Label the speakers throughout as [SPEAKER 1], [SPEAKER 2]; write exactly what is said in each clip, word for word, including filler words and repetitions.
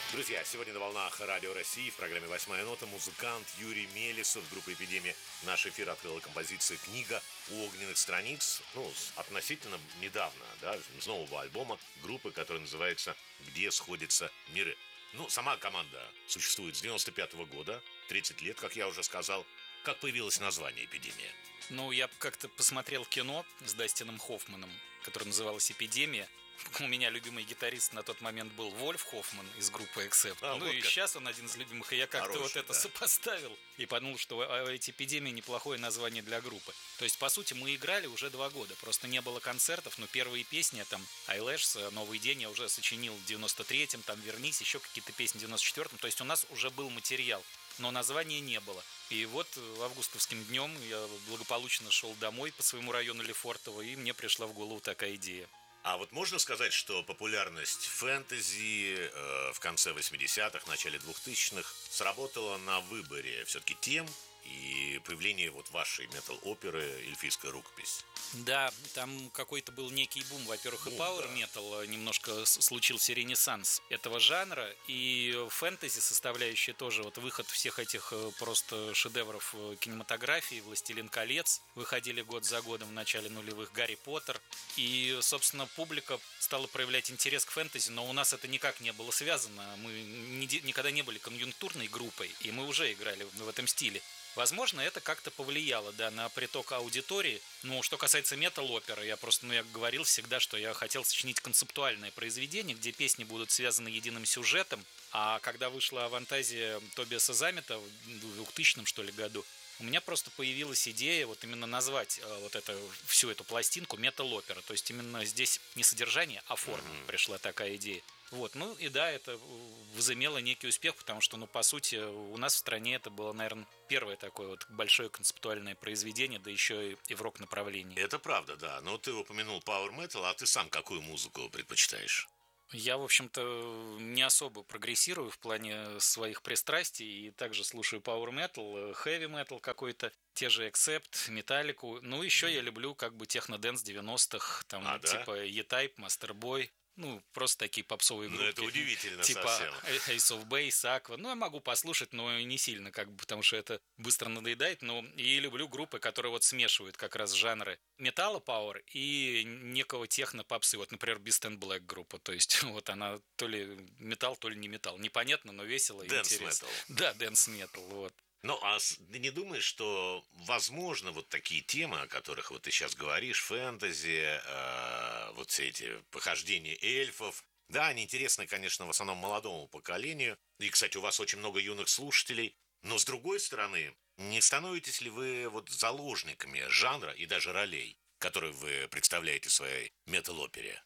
[SPEAKER 1] Друзья, сегодня на волнах Радио России в программе «Восьмая нота» музыкант Юрий Мелесов, группа «Эпидемия». Наш эфир открыла композиция «Книга у огненных страниц». Ну, относительно недавно, да, с нового альбома группы, который называется «Где сходятся миры». Ну, сама команда существует с девяносто пятого года, тридцать лет, как я уже сказал. Как появилось название «Эпидемия»?
[SPEAKER 2] Ну, я как-то посмотрел кино с Дастином Хоффманом, которое называлось «Эпидемия». У меня любимый гитарист на тот момент был Вольф Хоффман из группы Accept.
[SPEAKER 1] А,
[SPEAKER 2] ну
[SPEAKER 1] вот
[SPEAKER 2] и
[SPEAKER 1] как.
[SPEAKER 2] сейчас он один из любимых. И я как-то
[SPEAKER 1] Хороший,
[SPEAKER 2] вот это
[SPEAKER 1] да.
[SPEAKER 2] сопоставил и подумал, что эти «Эпидемии» неплохое название для группы. То есть, по сути, мы играли уже два года. Просто не было концертов, но первые песни, там, Eyelash, «Новый день» я уже сочинил в девяносто третьем, там, «Вернись», еще какие-то песни в девяносто четвёртом. То есть у нас уже был материал, но названия не было. И вот августовским днем я благополучно шел домой по своему району Лефортово, и мне пришла в голову такая идея.
[SPEAKER 1] А вот можно сказать, что популярность фэнтези э, в конце восьмидесятых, начале двухтысячных сработала на выборе все-таки тем и появление вот вашей метал-оперы «Эльфийская рукопись»?
[SPEAKER 2] Да, там какой-то был некий бум. Во-первых, и
[SPEAKER 1] Бум,
[SPEAKER 2] Power
[SPEAKER 1] да.
[SPEAKER 2] Metal немножко с- случился ренессанс этого жанра, и фэнтези составляющая тоже, вот выход всех этих э, просто шедевров э, кинематографии, «Властелин колец», выходили год за годом в начале нулевых, «Гарри Поттер», и, собственно, публика стала проявлять интерес к фэнтези, но у нас это никак не было связано, мы не де- никогда не были конъюнктурной группой, и мы уже играли в этом стиле. Возможно, это как-то повлияло, да, на приток аудитории. Ну, что касается метал-оперы, я просто, ну, я говорил всегда, что я хотел сочинить концептуальное произведение, где песни будут связаны единым сюжетом. А когда вышла «Авантазия» Тобиаса Заммета в двухтысячном, что ли, году, у меня просто появилась идея вот именно назвать э, вот это, всю эту пластинку метал-опера. То есть именно здесь не содержание, а форма. Mm-hmm. Пришла такая идея. Вот, ну и да, это возымело некий успех, потому что, ну, по сути, у нас в стране это было, наверное, первое такое вот большое концептуальное произведение, да еще и, и в рок-направлении.
[SPEAKER 1] Это правда, да. Но ты упомянул Power Metal, а ты сам какую музыку предпочитаешь?
[SPEAKER 2] Я, в общем-то, не особо прогрессирую в плане своих пристрастий и также слушаю Power Metal, Heavy Metal какой-то, те же Accept, Металлику. Ну, еще я люблю как бы техно-дэнс девяностых, там,
[SPEAKER 1] А, да?
[SPEAKER 2] типа E-Type, Master Boy. Ну, просто такие попсовые группы.
[SPEAKER 1] Ну, это удивительно
[SPEAKER 2] типа
[SPEAKER 1] совсем.
[SPEAKER 2] Ace of Base, Aqua. Ну, я могу послушать, но не сильно, как бы, потому что это быстро надоедает. Но и люблю группы, которые вот смешивают как раз жанры металла пауэр и некого техно-попсы. Вот, например, Beast and Black группа. То есть вот она то ли металл, то ли не металл. Непонятно, но весело и
[SPEAKER 1] Dance
[SPEAKER 2] интересно.
[SPEAKER 1] metal.
[SPEAKER 2] Да, дэнс метал, вот.
[SPEAKER 1] Ну, а ты не думаешь, что, возможно, вот такие темы, о которых вот ты сейчас говоришь, фэнтези, э, вот все эти похождения эльфов, да, они интересны, конечно, в основном молодому поколению. И, кстати, у вас очень много юных слушателей. Но, с другой стороны, не становитесь ли вы вот заложниками жанра и даже ролей, которые вы представляете в своей метал-опере?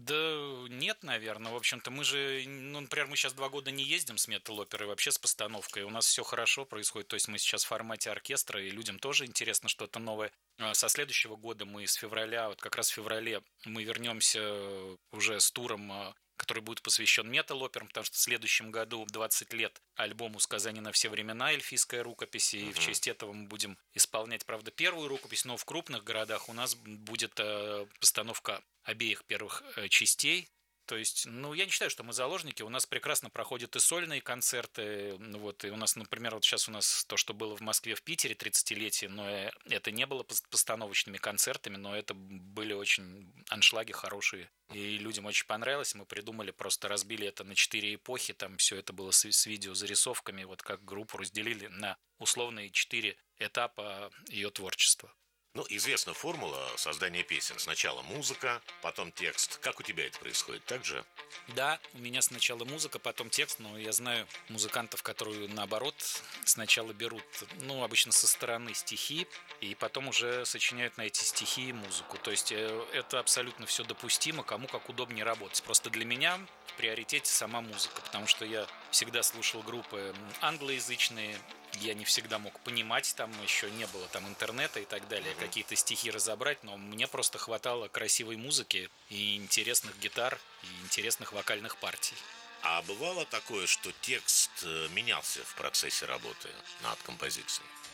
[SPEAKER 2] Да нет, наверное. В общем-то, мы же, ну, например, мы сейчас два года не ездим с метал-оперой, вообще с постановкой. У нас все хорошо происходит. То есть мы сейчас в формате оркестра, и людям тоже интересно что-то новое. Со следующего года мы с февраля, вот как раз в феврале, мы вернемся уже с туром, который будет посвящен метал-операм, потому что в следующем году двадцать лет альбому «Сказание на все времена», эльфийская рукопись, и uh-huh. в честь этого мы будем исполнять, правда, первую рукопись, но в крупных городах у нас будет э, постановка обеих первых э, частей. То есть, ну, я не считаю, что мы заложники. У нас прекрасно проходят и сольные концерты. Вот, и у нас, например, вот сейчас у нас то, что было в Москве, в Питере тридцатилетие, но это не было постановочными концертами, но это были очень аншлаги хорошие. И людям очень понравилось. Мы придумали, просто разбили это на четыре эпохи. Там все это было с, с видеозарисовками. Вот как группу разделили на условные четыре этапа ее творчества.
[SPEAKER 1] Ну, известна формула создания песен. Сначала музыка, потом текст. Как у тебя это происходит? Так же?
[SPEAKER 2] Да, у меня сначала музыка, потом текст, но я знаю музыкантов, которые наоборот сначала берут, ну, обычно со стороны стихи, и потом уже сочиняют на эти стихи музыку. То есть это абсолютно все допустимо, кому как удобнее работать. Просто для меня в приоритете сама музыка, потому что я всегда слушал группы англоязычные, я не всегда мог понимать, там еще не было там интернета и так далее, какие-то стихи разобрать, но мне просто хватало красивой музыки и интересных гитар, и интересных вокальных партий.
[SPEAKER 1] А бывало такое, что текст менялся в процессе работы над композицией?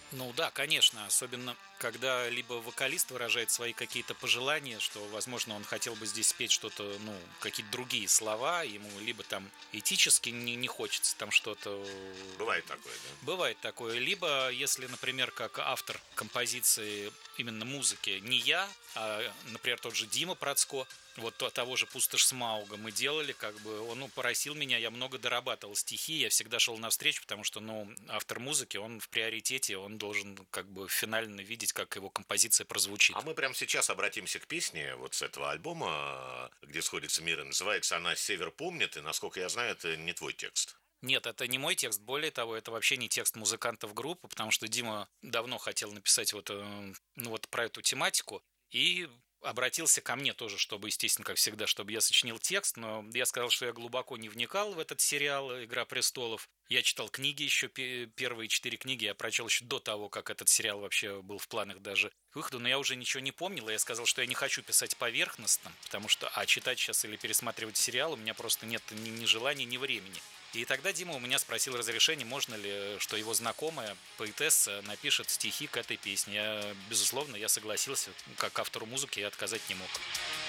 [SPEAKER 2] Ну да, конечно, особенно когда либо вокалист выражает свои какие-то пожелания, что, возможно, он хотел бы здесь спеть что-то, ну, какие-то другие слова, ему либо там этически не, не хочется там что-то.
[SPEAKER 1] Бывает такое, да?
[SPEAKER 2] Бывает такое. Либо, если, например, как автор композиции именно музыки не я, а, например, тот же Дима Процко, вот того же «Пустошь Смауга» мы делали, как бы он ну, просил меня, я много дорабатывал стихи, я всегда шел навстречу, потому что, ну, автор музыки, он в приоритете, он должен как бы финально видеть, как его композиция прозвучит.
[SPEAKER 1] А мы прямо сейчас обратимся к песне вот с этого альбома, где сходятся миры. Называется она «Север помнит», и, насколько я знаю, это не твой текст.
[SPEAKER 2] Нет, это не мой текст, более того, это вообще не текст музыкантов группы, потому что Дима давно хотел написать вот, э, ну, вот про эту тематику, и обратился ко мне тоже, чтобы, естественно, как всегда, чтобы я сочинил текст, но я сказал, что я глубоко не вникал в этот сериал «Игра престолов». Я читал книги еще, первые четыре книги я прочел еще до того, как этот сериал вообще был в планах даже к выходу, но я уже ничего не помнил, и я сказал, что я не хочу писать поверхностно, потому что, а читать сейчас или пересматривать сериал у меня просто нет ни, ни желания, ни времени. И тогда Дима у меня спросил разрешение, можно ли, что его знакомая поэтесса напишет стихи к этой песне. Я, безусловно, я согласился, как автору музыки я отказать не мог.